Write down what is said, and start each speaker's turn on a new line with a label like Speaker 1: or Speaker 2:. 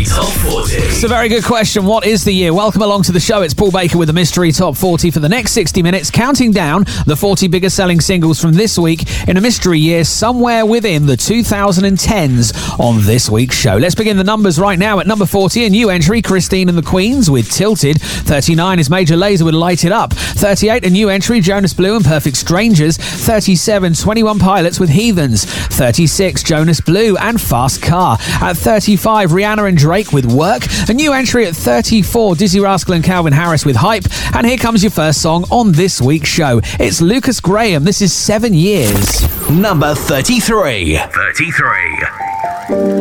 Speaker 1: Top 40.
Speaker 2: It's a very good question. What is the year? Welcome along to the show. It's Paul Baker with the Mystery Top 40 for the next 60 minutes, counting down the 40 biggest selling singles from this week in a mystery year somewhere within the 2010s on this week's show. Let's begin the numbers right now. At number 40, a new entry, Christine and the Queens with Tilted. 39 is Major Lazer with Light It Up. 38, a new entry, Jonas Blue and Perfect Strangers. 37, 21 Pilots with Heathens. 36, Jonas Blue and Fast Car. At 35, Rihanna and Drake with Work. A new entry at 34, Dizzy Rascal and Calvin Harris with Hype. And here comes your first song on this week's show. It's Lucas Graham. This is 7 Years.
Speaker 1: Number 33.